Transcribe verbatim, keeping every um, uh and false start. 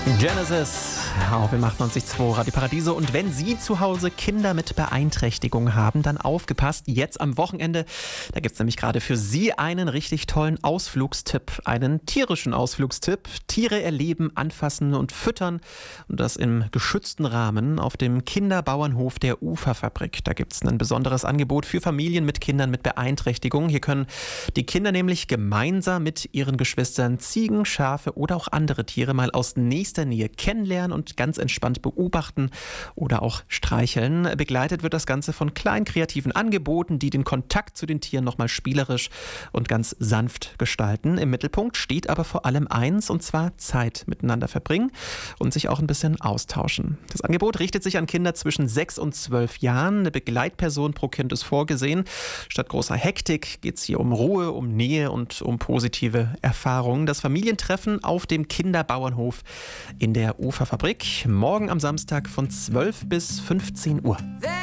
Genesis auf dem achtundneunzig Komma zwei Radio Paradiso. Und wenn Sie zu Hause Kinder mit Beeinträchtigung haben, dann aufgepasst. Jetzt am Wochenende, da gibt es nämlich gerade für Sie einen richtig tollen Ausflugstipp, einen tierischen Ausflugstipp. Tiere erleben, anfassen und füttern. Und das im geschützten Rahmen auf dem Kinderbauernhof der Uferfabrik. Da gibt es ein besonderes Angebot für Familien mit Kindern mit Beeinträchtigung. Hier können die Kinder nämlich gemeinsam mit ihren Geschwistern Ziegen, Schafe oder auch andere Tiere mal aus nächster Nähe kennenlernen und ganz entspannt beobachten oder auch streicheln. Begleitet wird das Ganze von kleinen kreativen Angeboten, die den Kontakt zu den Tieren nochmal spielerisch und ganz sanft gestalten. Im Mittelpunkt steht aber vor allem eins, und zwar Zeit miteinander verbringen und sich auch ein bisschen austauschen. Das Angebot richtet sich an Kinder zwischen sechs und zwölf Jahren. Eine Begleitperson pro Kind ist vorgesehen. Statt großer Hektik geht es hier um Ruhe, um Nähe und um positive Erfahrungen. Das Familientreffen auf dem Kinderbauernhof in der Uferfabrik. Morgen am Samstag von zwölf bis fünfzehn Uhr.